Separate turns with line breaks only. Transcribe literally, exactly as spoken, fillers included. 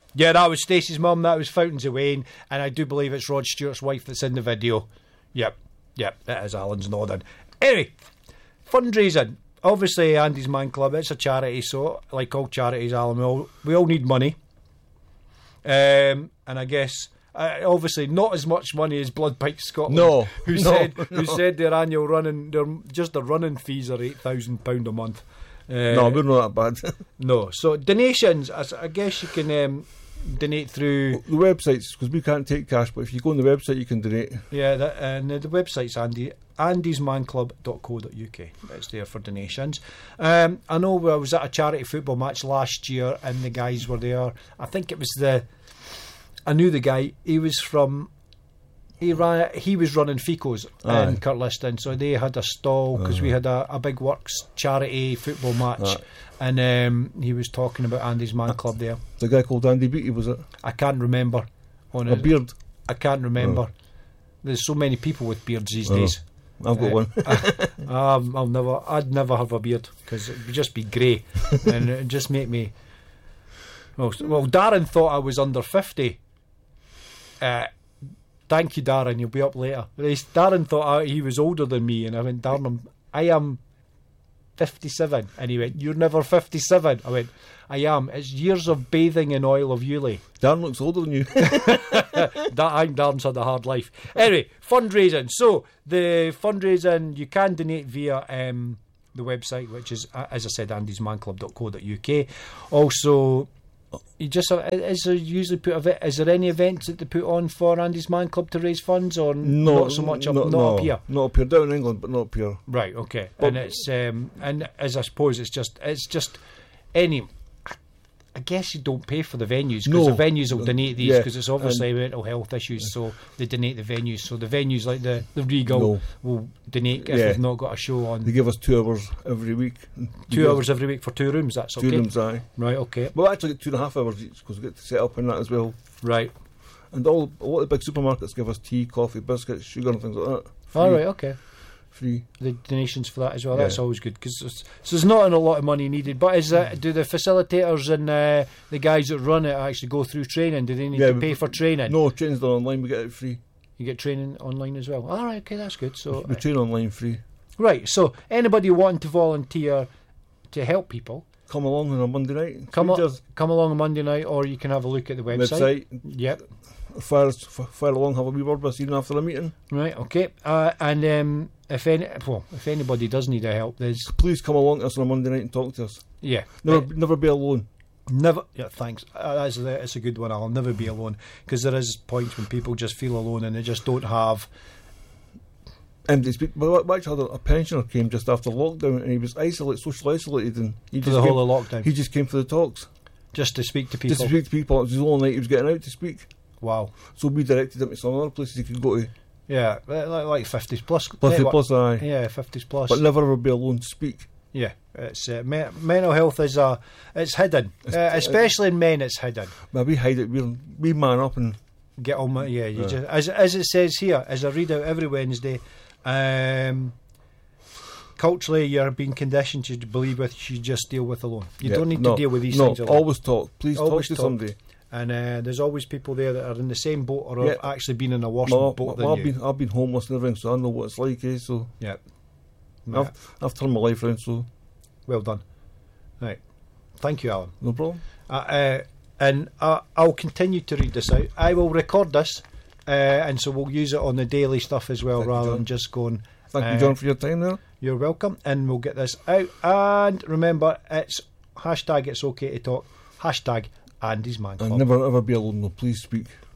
Yeah, that was Stacey's mum. That was Fountains of Wayne, and I do believe it's Rod Stewart's wife that's in the video. Yep, yep, that is Alan's nodding. Anyway, fundraising. Obviously, Andy's Man Club, it's a charity, so like all charities, Alan, we all, we all need money. Um, and I guess, uh, obviously, not as much money as Blood Bike Scotland.
No,
who
no,
said
no.
who said their annual running, their just their running fees are eight thousand pound a month. Uh,
no, we're not that bad.
no, so donations. I, I guess you can um, donate through
the websites, because we can't take cash, but if you go on the website, you can donate.
Yeah, that, and the, the website's Andy. andys man club dot co dot uk. It's there for donations. Um, I know I was at a charity football match last year and the guys were there. I think it was the I knew the guy. He was from he ran he was running Ficos
Aye.
in Kirkliston, so they had a stall because we had a, a big works charity football match.
Aye.
And um, he was talking about Andy's Man Club there.
The guy called Andy Beattie, was it?
I can't remember on
A
it.
beard.
I can't remember.
Oh.
There's so many people with beards these
Oh.
days.
I've got
Uh,
one.
um, I'll never. I'd never have a beard because it would just be grey, and it'd just make me. Well, s- well, Darren thought I was under fifty. Uh, thank you, Darren. You'll be up later. He's- Darren thought I, he was older than me, and I went, Darren, I'm, I am fifty-seven, and he went, you're never fifty-seven. I went, I am. It's years of bathing in oil of Uli.
Dan looks older than you.
That I think Darren's had a hard life. Anyway, fundraising. So the fundraising you can donate via um, the website, which is uh, as I said, andys man club dot co dot uk. Also, you just uh, is there usually put a, is there any events that they put on for Andy's Man Club to raise funds, or
No,
not so much up,
no,
not
no,
up here?
Not up here, down in England, but not up here.
Right. Okay.
But-
and it's um, and as I suppose it's just it's just any. I guess you don't pay for the venues because
No.
the venues will donate these
Yeah,
because it's obviously mental health issues, so they donate the venues. So the venues like the the Regal
No.
will donate if
Yeah.
they've not got a show on.
They give us two hours every week. They
Two
give us
hours every week for two rooms. That's
Two
okay.
rooms, aye.
Right. Okay.
Well, actually, get two and a half hours each because we get to set up and that as well.
Right.
And all a lot of the big supermarkets give us tea, coffee, biscuits, sugar, and things like that. Free,
All right. Okay.
Free.
The donations for that as well.
Yeah.
That's always good because so there's not a lot of money needed. But is that, do the facilitators and uh, the guys that run it actually go through training? Do they need
Yeah,
to
we-
pay for training?
No, training's done online. We get it free.
You get training online as well. All right. Okay. That's good. So
We train online free.
right. So anybody wanting to volunteer to help people,
Come along on a Monday night.
come
Feed
up,
us.
come along on Monday night, or you can have a look at the website.
Website.
Yep.
Fire, us- f- fire along, have a wee word with us even after the meeting.
Right. Okay. Uh, and um, if any, well, if anybody does need our help, there's
Please come along to us on a Monday night and talk to us.
yeah.
Never,
Uh,
never be alone.
Never. Yeah. Thanks. Uh, that's a, that's a good one. I'll never be alone because there is points when people just feel alone and they just don't have.
Empty speak. But we actually had a, a pensioner came just after lockdown, and he was isolated, social isolated, and he
For
just
the
came,
whole of lockdown,
he just came for the talks,
just to speak to people.
just to speak to people. It was the only night he was getting out to speak.
Wow.
So we directed him to some other places he could go to.
Yeah, like, like fifties plus.
Plus,
network.
plus, aye.
Yeah, fifties plus.
But never ever be alone to speak.
Yeah, it's uh, me- mental health is a it's hidden, uh, especially in men. It's hidden.
But we hide it. We we man up and
Get on with yeah. You
Yeah.
just as as it says here, as I read out every Wednesday. Um, culturally, you're being conditioned to believe with you just deal with alone. You
yeah,
don't need
no,
to deal with these
no,
things alone.
always talk. Please
Always
talk to
talk.
somebody.
And uh, there's always people there that are in the same boat or
Yeah.
have actually been in a worse
Well,
boat
well,
than
I've
you.
been I've been homeless and everything, so I know what it's like. Eh? So
Yeah.
I've I've turned my life around. So
Well done. Right. Thank you, Alan.
no problem.
Uh, uh, and uh, I'll continue to read this out. I will record this, uh, and so we'll use it on the daily stuff as well,
Thank you,
rather
John.
than just going.
Thank
uh,
you, John, for your time there.
You're welcome, and we'll get this out. And remember, it's hashtag it's okay to talk. Hashtag Andy's Man Club.
And never ever be alone. No, please speak.